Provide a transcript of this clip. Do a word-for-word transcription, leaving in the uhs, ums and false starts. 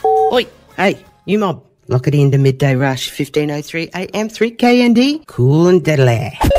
Oi, hey, you mob. Lock it in to Midday Rush, fifteen oh three A M, three K N D. Cool and deadly.